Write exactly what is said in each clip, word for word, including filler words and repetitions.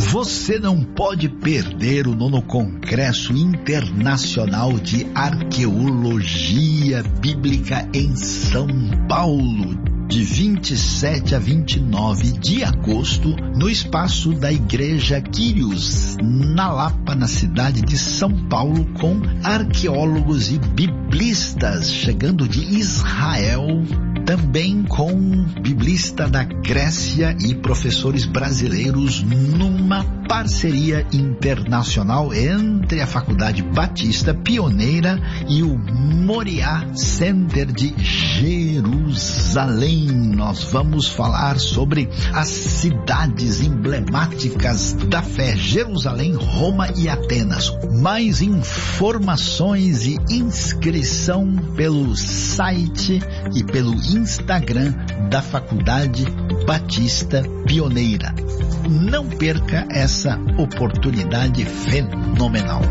Você não pode perder o nono Congresso Internacional de Arqueologia Bíblica em São Paulo, de vinte e sete a vinte e nove de agosto, no espaço da Igreja Quírios, na Lapa, na cidade de São Paulo, com arqueólogos e biblistas chegando de Israel, também com biblista da Grécia e professores brasileiros, numa parceria internacional entre a Faculdade Batista Pioneira e o Moriá Center de Jerusalém. Nós vamos falar sobre as cidades emblemáticas da fé: Jerusalém, Roma e Atenas. Mais informações e inscrição pelo site e pelo Instagram da Faculdade Batista Pioneira. Não perca essa oportunidade fenomenal.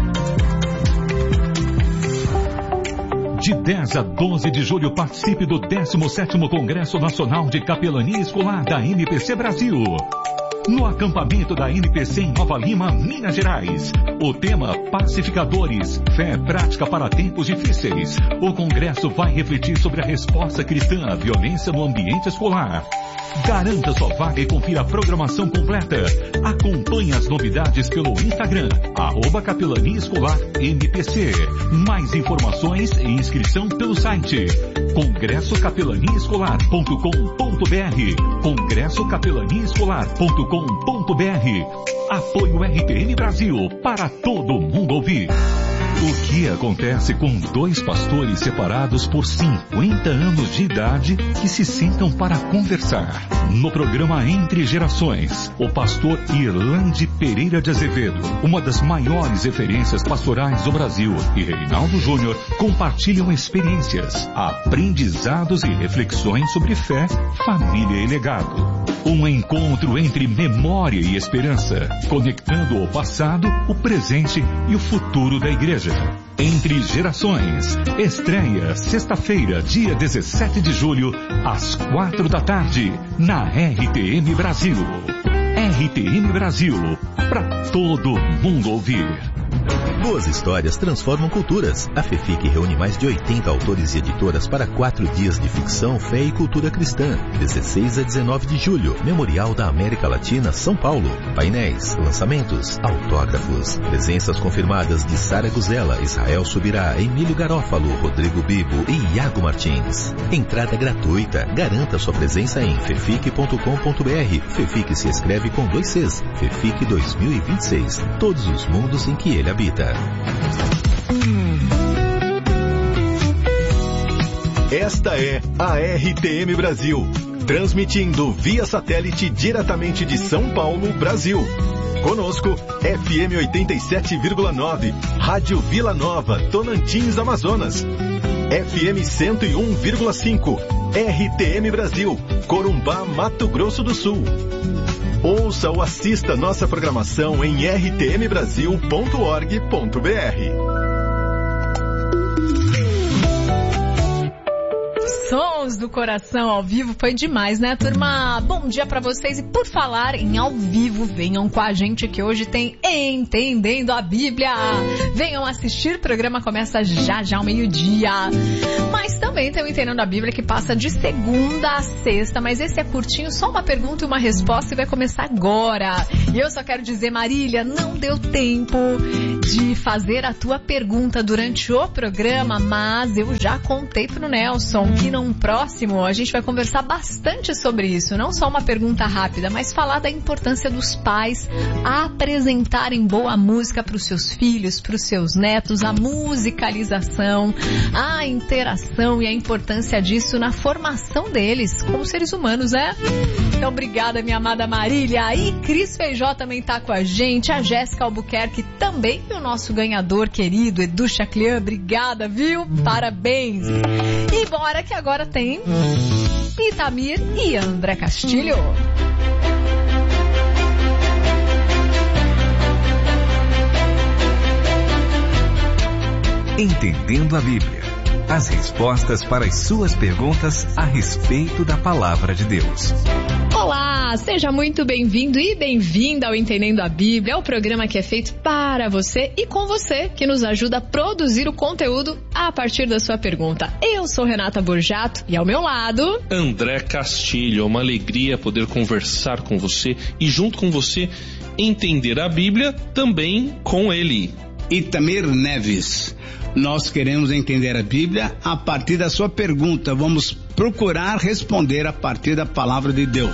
De dez a doze de julho, participe do décimo sétimo Congresso Nacional de Capelania Escolar da N P C Brasil, no acampamento da N P C em Nova Lima, Minas Gerais. O tema: Pacificadores, fé prática para tempos difíceis. O congresso vai refletir sobre a resposta cristã à violência no ambiente escolar. Garanta sua vaga e confira a programação completa. Acompanhe as novidades pelo Instagram, arroba Capelania Escolar N P C. Mais informações e inscrição pelo site congresso capelania escolar ponto com ponto br, congresso capelania escolar ponto com ponto br. Apoio R T M Brasil, para todo mundo ouvir. O que acontece com dois pastores separados por cinquenta anos de idade que se sentam para conversar? No programa Entre Gerações, o pastor Irlande Pereira de Azevedo, uma das maiores referências pastorais do Brasil, e Reinaldo Júnior compartilham experiências, aprendizados e reflexões sobre fé, família e legado. Um encontro entre memória e esperança, conectando o passado, o presente e o futuro da igreja. Entre Gerações, estreia sexta-feira, dia dezessete de julho, às quatro da tarde, na R T M Brasil. R T M Brasil, para todo mundo ouvir. Boas histórias transformam culturas. A FEFIC reúne mais de oitenta autores e editoras para quatro dias de ficção, fé e cultura cristã. dezesseis a dezenove de julho, Memorial da América Latina, São Paulo. Painéis, lançamentos, autógrafos. Presenças confirmadas de Sara Guzela, Israel Subirá, Emílio Garófalo, Rodrigo Bibo e Iago Martins. Entrada gratuita. Garanta sua presença em fefic ponto com ponto br. FEFIC se escreve com dois Cs. FEFIC dois mil e vinte e seis. Todos os mundos em que ele habita. Esta é a R T M Brasil, transmitindo via satélite diretamente de São Paulo, Brasil. Conosco, F M oitenta e sete vírgula nove, Rádio Vila Nova, Tonantins, Amazonas. F M cento e um vírgula cinco, R T M Brasil, Corumbá, Mato Grosso do Sul. Ouça ou assista nossa programação em r t m brasil ponto org ponto b r. Sons do Coração ao vivo foi demais, né, turma? Bom dia pra vocês, e por falar em ao vivo, venham com a gente que hoje tem Entendendo a Bíblia. Venham assistir, o programa começa já já ao meio-dia. Mas também tem o Entendendo a Bíblia que passa de segunda a sexta, mas esse é curtinho, só uma pergunta e uma resposta, e vai começar agora. E eu só quero dizer, Marília, não deu tempo de fazer a tua pergunta durante o programa, mas eu já contei pro Nelson que no próximo a gente vai conversar bastante sobre isso. Não só uma pergunta rápida, mas falar da importância dos pais apresentarem boa música para os seus filhos, para os seus netos, a musicalização, a interação e a importância disso na formação deles como seres humanos, né? Então, obrigada, minha amada Marília. E Cris Feijó também tá com a gente, a Jéssica Albuquerque também, e o nosso ganhador querido, Edu Chaclian. Obrigada, viu? Parabéns. E bora que agora tem Itamir e André Castilho. Entendendo a Bíblia. As respostas para as suas perguntas a respeito da Palavra de Deus. Olá! Olá, seja muito bem-vindo e bem-vinda ao Entendendo a Bíblia, o programa que é feito para você e com você, que nos ajuda a produzir o conteúdo a partir da sua pergunta. Eu sou Renata Borjato e ao meu lado... André Castilho. É uma alegria poder conversar com você e junto com você entender a Bíblia também com ele. Itamir Neves. Nós queremos entender a Bíblia a partir da sua pergunta. Vamos procurar responder a partir da palavra de Deus.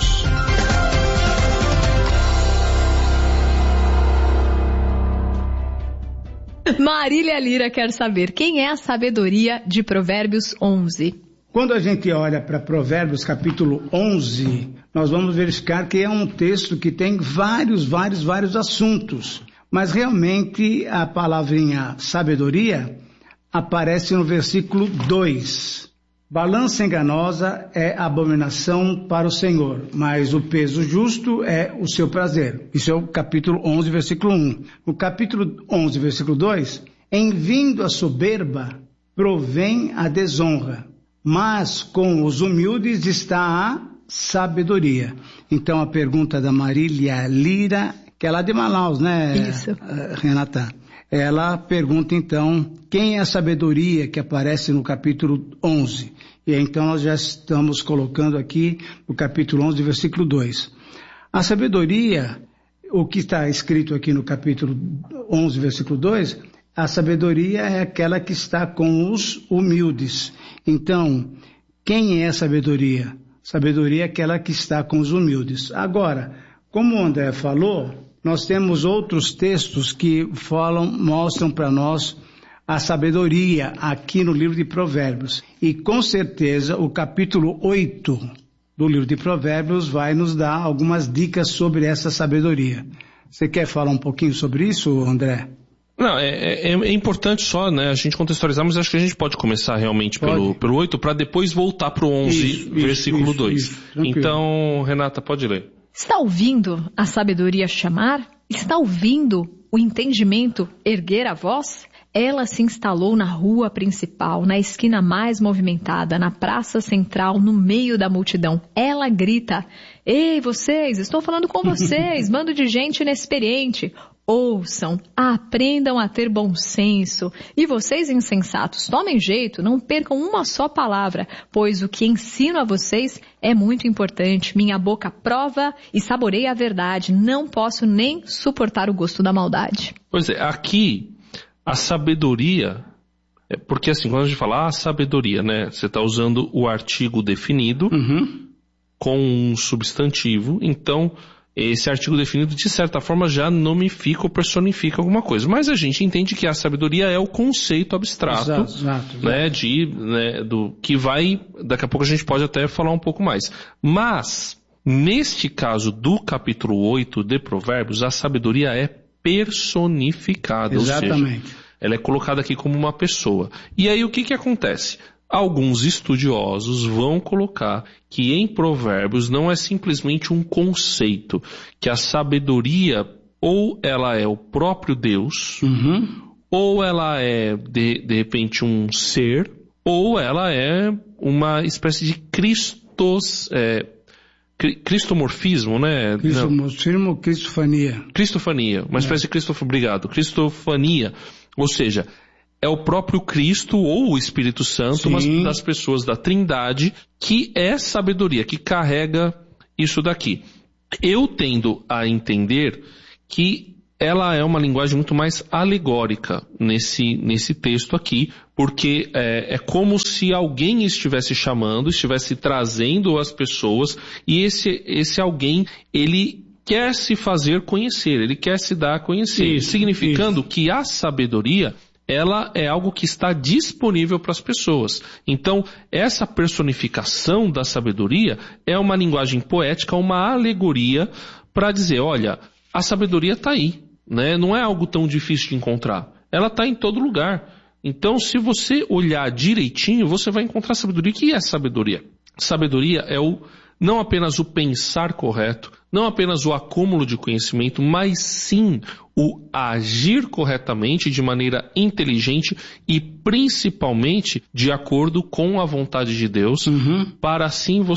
Marília Lira quer saber quem é a sabedoria de Provérbios onze. Quando a gente olha para Provérbios capítulo onze, nós vamos verificar que é um texto que tem vários, vários, vários assuntos. Mas realmente a palavrinha sabedoria aparece no versículo dois. Balança enganosa é abominação para o Senhor, mas o peso justo é o seu prazer. Isso é o capítulo onze, versículo um. No capítulo onze, versículo dois, em vindo a soberba, provém a desonra, mas com os humildes está a sabedoria. Então a pergunta da Marília Lira, que é lá de Manaus, né, Isso. Renata? Ela pergunta então, quem é a sabedoria que aparece no capítulo onze? E então nós já estamos colocando aqui no capítulo onze, versículo dois. A sabedoria, o que está escrito aqui no capítulo onze, versículo dois, a sabedoria é aquela que está com os humildes. Então, quem é a sabedoria? Sabedoria é aquela que está com os humildes. Agora, como o André falou, nós temos outros textos que falam, mostram para nós a sabedoria aqui no livro de Provérbios. E com certeza o capítulo oito do livro de Provérbios vai nos dar algumas dicas sobre essa sabedoria. Você quer falar um pouquinho sobre isso, André? Não, é, é, é importante só, né, a gente contextualizar, mas acho que a gente pode começar realmente pelo, pelo oito para depois voltar para o onze, isso, versículo isso, dois. Isso, então, Renata, pode ler. Está ouvindo a sabedoria chamar? Está ouvindo o entendimento erguer a voz? Ela se instalou na rua principal, na esquina mais movimentada, na praça central, no meio da multidão. Ela grita: ei, vocês, estou falando com vocês, bando de gente inexperiente. Ouçam, aprendam a ter bom senso. E vocês, insensatos, tomem jeito, não percam uma só palavra, pois o que ensino a vocês é muito importante. Minha boca prova e saboreia a verdade. Não posso nem suportar o gosto da maldade. Pois é, aqui a sabedoria, é porque assim, quando a gente fala ah, sabedoria, né? Você está usando o artigo definido Uhum. com um substantivo, então esse artigo definido, de certa forma, já nomifica ou personifica alguma coisa. Mas a gente entende que a sabedoria é o conceito abstrato, Exato, exato, exato. né, de, né, do, que vai, daqui a pouco a gente pode até falar um pouco mais. Mas, neste caso do capítulo oito de Provérbios, a sabedoria é personificada. Exatamente. Ou seja, ela é colocada aqui como uma pessoa. E aí o que que acontece? Alguns estudiosos vão colocar que em Provérbios não é simplesmente um conceito, que a sabedoria ou ela é o próprio Deus, Uhum. ou ela é de, de repente um ser, ou ela é uma espécie de Cristos, é, cri- cristomorfismo, né? Cristomorfismo, cristofania. Cristofania, uma espécie de cristofania, obrigado, cristofania, ou seja, é o próprio Cristo ou o Espírito Santo, uma Sim. das pessoas da Trindade, que é sabedoria, que carrega isso daqui. Eu tendo a entender que ela é uma linguagem muito mais alegórica nesse, nesse texto aqui, porque é, é como se alguém estivesse chamando, estivesse trazendo as pessoas, e esse, esse alguém, ele quer se fazer conhecer, ele quer se dar a conhecer, Isso, significando isso. que a sabedoria, ela é algo que está disponível para as pessoas. Então, essa personificação da sabedoria é uma linguagem poética, uma alegoria para dizer, olha, a sabedoria está aí, né? Não é algo tão difícil de encontrar. Ela está em todo lugar. Então, se você olhar direitinho, você vai encontrar sabedoria. O que é sabedoria? Sabedoria é o, não apenas o pensar correto, não apenas o acúmulo de conhecimento, mas sim o agir corretamente, de maneira inteligente e principalmente de acordo com a vontade de Deus, Uhum. para assim você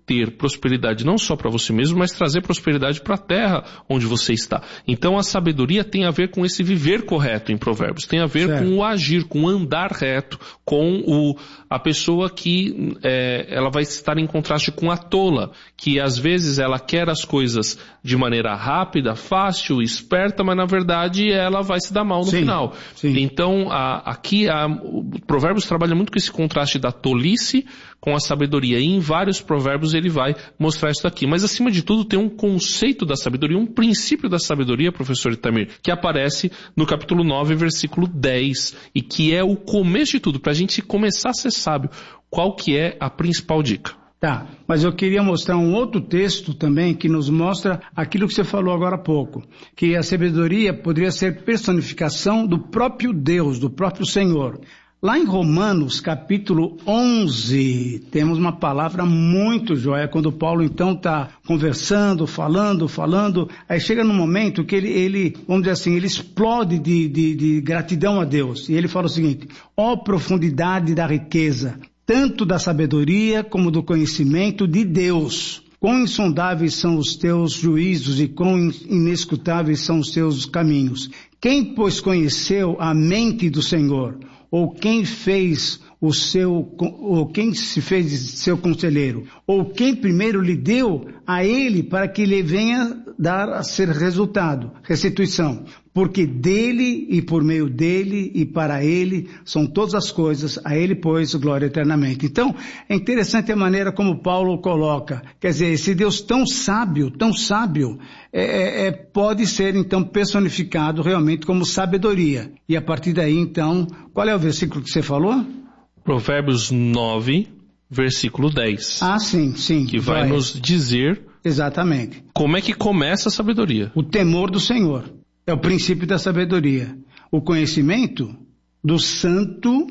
ter prosperidade não só para você mesmo, mas trazer prosperidade para a terra onde você está. Então a sabedoria tem a ver com esse viver correto em Provérbios, tem a ver certo. com o agir, com o andar reto, com o, a pessoa que é, ela vai estar em contraste com a tola, que às vezes ela quer as coisas de maneira rápida, fácil, esperta, mas na verdade ela vai se dar mal no sim, final. Sim. Então a, aqui a, o Provérbios trabalha muito com esse contraste da tolice com a sabedoria, e em vários provérbios ele vai mostrar isso aqui. Mas acima de tudo tem um conceito da sabedoria, um princípio da sabedoria, professor Itamir, que aparece no capítulo nove, versículo dez, e que é o começo de tudo, para a gente começar a ser sábio. Qual que é a principal dica? Tá, mas eu queria mostrar um outro texto também que nos mostra aquilo que você falou agora há pouco, que a sabedoria poderia ser personificação do próprio Deus, do próprio Senhor. Lá em Romanos, capítulo onze, temos uma palavra muito joia, quando Paulo então está conversando, falando, falando, aí chega num momento que ele, ele vamos dizer assim, ele explode de, de, de gratidão a Deus, e ele fala o seguinte: ó profundidade da riqueza, tanto da sabedoria como do conhecimento de Deus. Quão insondáveis são os teus juízos e quão inescrutáveis são os teus caminhos. Quem, pois, conheceu a mente do Senhor? Ou quem fez o seu, ou quem se fez seu conselheiro? Ou quem primeiro lhe deu a ele para que lhe venha dar a ser resultado, restituição? Porque dele e por meio dele e para ele são todas as coisas, a ele pois glória eternamente. Então, é interessante a maneira como Paulo coloca, quer dizer, esse Deus tão sábio, tão sábio, é, é, pode ser então personificado realmente como sabedoria. E a partir daí então, qual é o versículo que você falou? Provérbios nove, versículo dez. Ah, sim, sim. Que vai, vai nos dizer exatamente como é que começa a sabedoria. O temor do Senhor é o princípio da sabedoria. O conhecimento do santo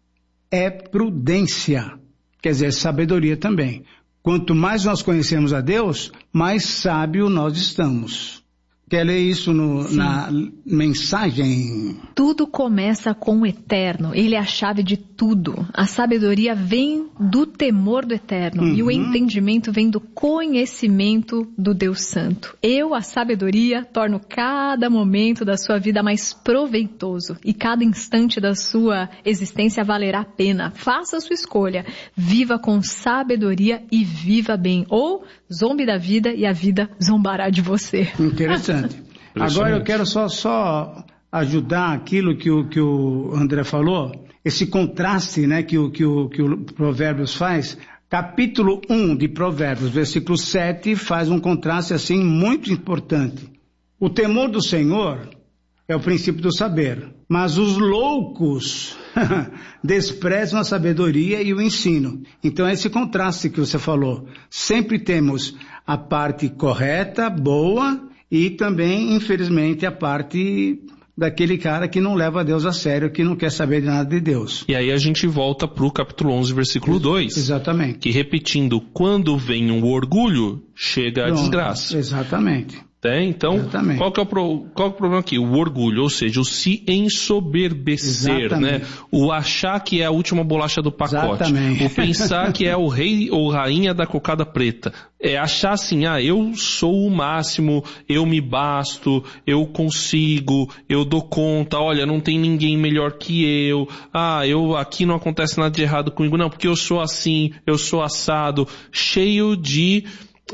é prudência, quer dizer, sabedoria também. Quanto mais nós conhecemos a Deus, mais sábio nós estamos. Quer ler isso no, na mensagem? Tudo começa com o eterno. Ele é a chave de tudo. A sabedoria vem do temor do eterno. Uhum. E o entendimento vem do conhecimento do Deus Santo. Eu, a sabedoria, torno cada momento da sua vida mais proveitoso. E cada instante da sua existência valerá a pena. Faça a sua escolha. Viva com sabedoria e viva bem. Ou zombe da vida e a vida zombará de você. Interessante. Agora eu quero só, só ajudar aquilo que o, que o André falou, esse contraste, né, que o, que o, que o Provérbios faz. Capítulo um de Provérbios, versículo sete, faz um contraste assim muito importante. O temor do Senhor é o princípio do saber, mas os loucos desprezam a sabedoria e o ensino. Então é esse contraste que você falou. Sempre temos a parte correta, boa, e também, infelizmente, a parte daquele cara que não leva Deus a sério, que não quer saber de nada de Deus. E aí a gente volta para o capítulo onze, versículo dois. Exatamente. Que repetindo, quando vem um orgulho, chega a Pronto, desgraça. Exatamente. É, então, qual que é, o pro, qual que é o problema aqui? O orgulho, ou seja, o se ensoberbecer, exatamente, né? O achar que é a última bolacha do pacote. Exatamente. O pensar que é o rei ou rainha da cocada preta. É achar assim, ah, eu sou o máximo, eu me basto, eu consigo, eu dou conta, olha, não tem ninguém melhor que eu, ah, eu, aqui não acontece nada de errado comigo, não, porque eu sou assim, eu sou assado, cheio de...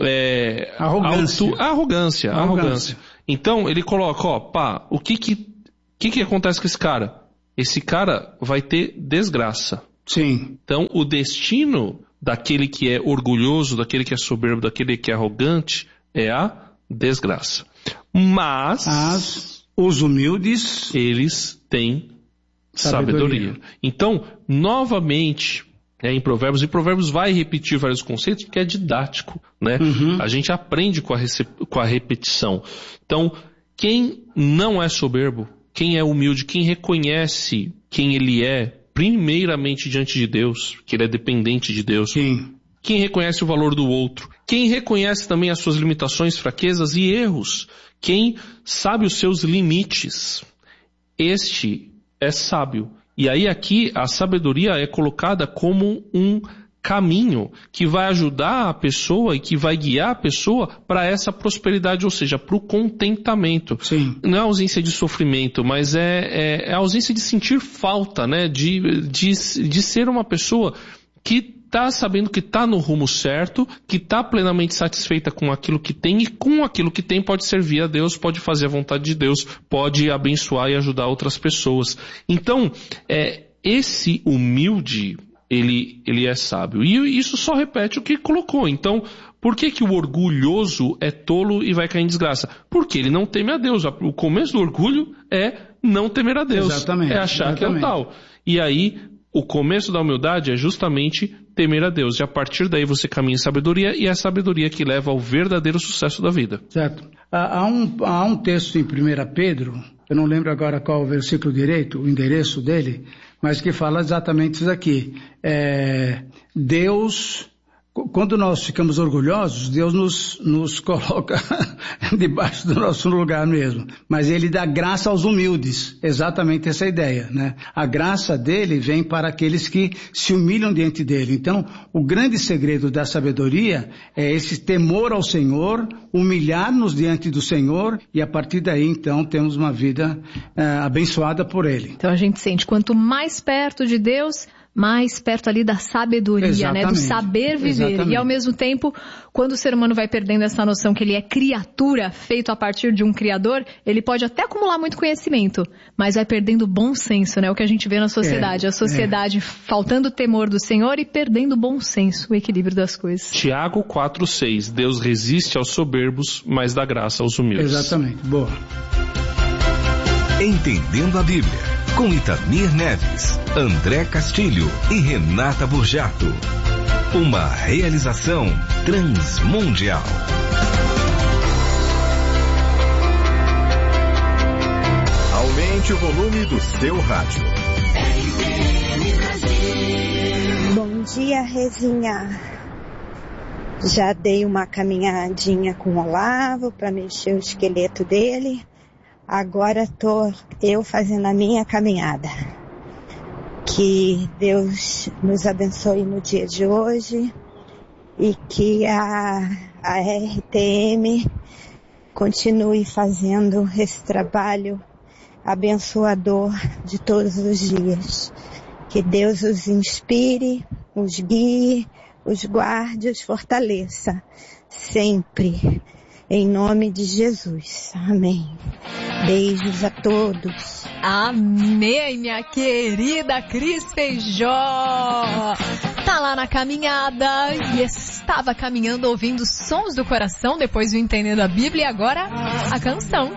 É, arrogância. Auto, arrogância, arrogância, arrogância. Então ele coloca, ó, pá, o que que, que que acontece com esse cara? Esse cara vai ter desgraça. Sim. Então o destino daquele que é orgulhoso, daquele que é soberbo, daquele que é arrogante, é a desgraça. Mas As, os humildes, eles têm sabedoria. sabedoria. Então, novamente, É, em Provérbios, e Provérbios vai repetir vários conceitos porque é didático, né? Uhum. A gente aprende com a, com a repetição. Então, quem não é soberbo, quem é humilde, quem reconhece quem ele é, primeiramente diante de Deus, que ele é dependente de Deus. Sim. Quem reconhece o valor do outro, quem reconhece também as suas limitações, fraquezas e erros, quem sabe os seus limites, este é sábio. E aí aqui a sabedoria é colocada como um caminho que vai ajudar a pessoa e que vai guiar a pessoa para essa prosperidade, ou seja, para o contentamento. Sim. Não é ausência de sofrimento, mas é, é, é a ausência de sentir falta, né? De, de, de ser uma pessoa que está sabendo que está no rumo certo, que está plenamente satisfeita com aquilo que tem e com aquilo que tem pode servir a Deus, pode fazer a vontade de Deus, pode abençoar e ajudar outras pessoas. Então, é, esse humilde, ele, ele é sábio. E isso só repete o que colocou. Então, por que que o orgulhoso é tolo e vai cair em desgraça? Porque ele não teme a Deus. O começo do orgulho é não temer a Deus. Exatamente. É achar exatamente. que é o tal. E aí, o começo da humildade é justamente temer a Deus. E a partir daí você caminha em sabedoria, e é a sabedoria que leva ao verdadeiro sucesso da vida. Certo. Há, há, um, há um texto em primeira Pedro, eu não lembro agora qual o versículo direito, o endereço dele, mas que fala exatamente isso aqui. É, Deus, quando nós ficamos orgulhosos, Deus nos, nos coloca debaixo do nosso lugar mesmo. Mas Ele dá graça aos humildes. Exatamente essa ideia, né? A graça dele vem para aqueles que se humilham diante dele. Então, o grande segredo da sabedoria é esse temor ao Senhor, humilhar-nos diante do Senhor, e a partir daí, então, temos uma vida uh, abençoada por Ele. Então a gente sente, quanto mais perto de Deus, mais perto ali da sabedoria, Exatamente. né? Do saber viver. Exatamente. E ao mesmo tempo, quando o ser humano vai perdendo essa noção que ele é criatura, feito a partir de um criador, ele pode até acumular muito conhecimento, mas vai perdendo bom senso, né? O que a gente vê na sociedade. É, a sociedade é. faltando o temor do Senhor e perdendo o bom senso, o equilíbrio das coisas. Tiago quatro, seis. Deus resiste aos soberbos, mas dá graça aos humildes. Exatamente. Boa. Entendendo a Bíblia, com Itamir Neves, André Castilho e Renata Burjato. Uma realização transmundial. Aumente o volume do seu rádio. Bom dia, Rezinha. Já dei uma caminhadinha com o Olavo para mexer o esqueleto dele. Agora tô eu fazendo a minha caminhada. Que Deus nos abençoe no dia de hoje e que a, a R T M continue fazendo esse trabalho abençoador de todos os dias. Que Deus os inspire, os guie, os guarde, os fortaleça sempre. Em nome de Jesus. Amém. Beijos a todos. Amém, minha querida Cris Feijó. Tá lá na caminhada e estava caminhando ouvindo sons do coração depois do Entendendo a Bíblia e agora a canção.